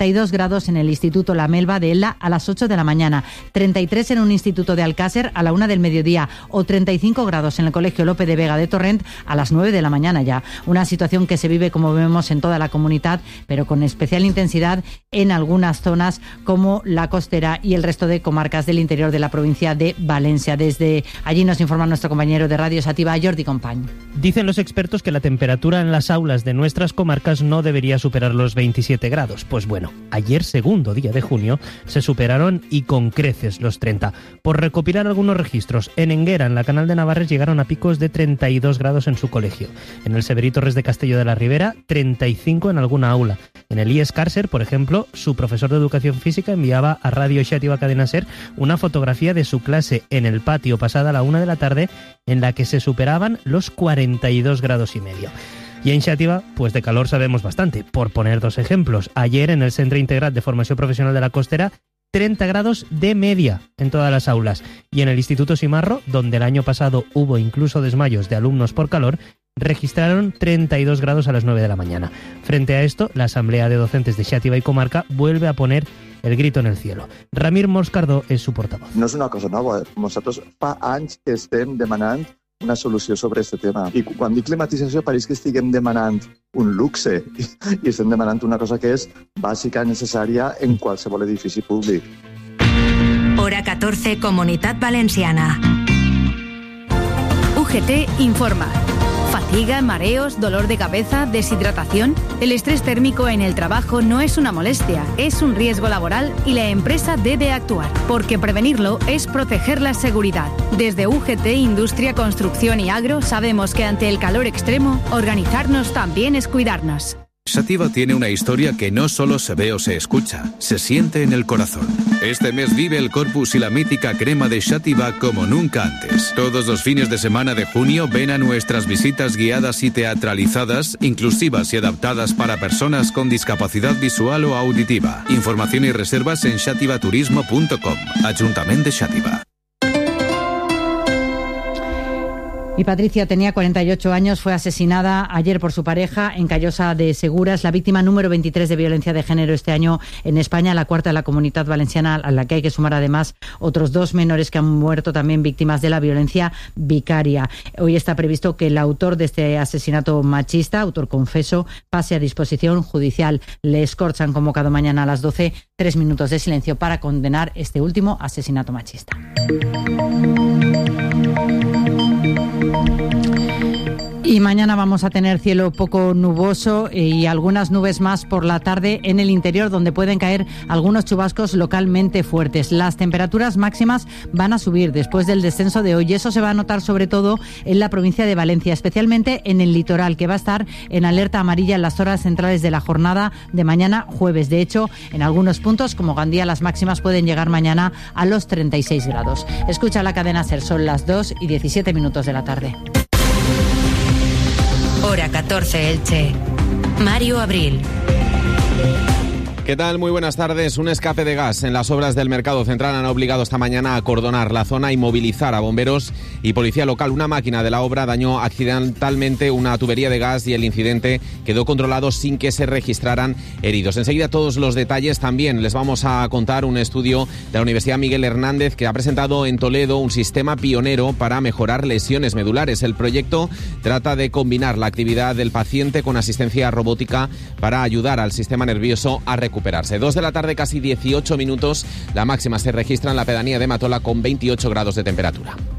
32 grados en el Instituto La Melva de Elda a las 8 de la mañana, 33 en un instituto de Alcácer a la 1 del mediodía o 35 grados en el Colegio Lope de Vega de Torrent a las 9 de la mañana ya. Una situación que se vive, como vemos, en toda la comunidad, pero con especial intensidad en algunas zonas como la costera y el resto de comarcas del interior de la provincia de Valencia. Desde allí nos informa nuestro compañero de Radio Sativa, Jordi Company. Dicen los expertos que la temperatura en las aulas de nuestras comarcas no debería superar los 27 grados. Pues bueno, ayer, segundo día de junio, se superaron y con creces los 30. Por recopilar algunos registros, en Enguera, en la Canal de Navarres, llegaron a picos de 32 grados en su colegio. En el Severi Torres de Castelló de la Ribera, 35 en alguna aula. En el IES Càrcer, por ejemplo, su profesor de Educación Física enviaba a Radio Xàtiva Cadena Ser una fotografía de su clase en el patio pasada la 1 de la tarde en la que se superaban los 42 grados y medio. Y en Xàtiva, pues de calor sabemos bastante. Por poner dos ejemplos, ayer en el Centre Integrat de Formació Profesional de la Costera, 30 grados de media en todas las aulas. Y en el Instituto Simarro, donde el año pasado hubo incluso desmayos de alumnos por calor, registraron 32 grados a las 9 de la mañana. Frente a esto, la Asamblea de Docentes de Xàtiva i Comarca vuelve a poner el grito en el cielo. Ramir Moscardó és su portavoz. No és una cosa nova. Nosaltres fa anys que estem demanant una solució sobre aquest tema. I quan dic climatització pareix que estiguem demanant un luxe i estem demanant una cosa que és bàsica, necessària en qualsevol edifici públic. Hora 14, Comunitat Valenciana. UGT informa. Fatiga, mareos, dolor de cabeza, deshidratación. El estrés térmico en el trabajo no es una molestia, es un riesgo laboral y la empresa debe actuar, porque prevenirlo es proteger la seguridad. Desde UGT, Industria, Construcción y Agro sabemos que ante el calor extremo, organizarnos también es cuidarnos. Xàtiva tiene una historia que no solo se ve o se escucha, se siente en el corazón. Este mes vive el Corpus y la mítica crema de Xàtiva como nunca antes. Todos los fines de semana de junio ven a nuestras visitas guiadas y teatralizadas, inclusivas y adaptadas para personas con discapacidad visual o auditiva. Información y reservas en xativaturismo.com. Ayuntamiento de Xàtiva. Y Patricia tenía 48 años, fue asesinada ayer por su pareja en Callosa de Segura. Es la víctima número 23 de violencia de género este año en España, la cuarta de la Comunidad Valenciana, a la que hay que sumar además otros 2 menores que han muerto también víctimas de la violencia vicaria. Hoy está previsto que el autor de este asesinato machista, autor confeso, pase a disposición judicial. Les Corts han convocado mañana a las 12 3 minutos de silencio para condenar este último asesinato machista. Y mañana vamos a tener cielo poco nuboso y algunas nubes más por la tarde en el interior, donde pueden caer algunos chubascos localmente fuertes. Las temperaturas máximas van a subir después del descenso de hoy y eso se va a notar sobre todo en la provincia de Valencia, especialmente en el litoral, que va a estar en alerta amarilla en las horas centrales de la jornada de mañana jueves. De hecho, en algunos puntos, como Gandía, las máximas pueden llegar mañana a los 36 grados. Escucha la cadena SER, son las 2:17 de la tarde. Hora 14, Elche. Mario Abril. ¿Qué tal? Muy buenas tardes. Un escape de gas en las obras del Mercado Central han obligado esta mañana a acordonar la zona y movilizar a bomberos y policía local. Una máquina de la obra dañó accidentalmente una tubería de gas y el incidente quedó controlado sin que se registraran heridos. Enseguida todos los detalles. También les vamos a contar un estudio de la Universidad Miguel Hernández que ha presentado en Toledo un sistema pionero para mejorar lesiones medulares. El proyecto trata de combinar la actividad del paciente con asistencia robótica para ayudar al sistema nervioso a recuperarse. 2 de la tarde, casi 18 minutos. La máxima se registra en la pedanía de Matola con 28 grados de temperatura.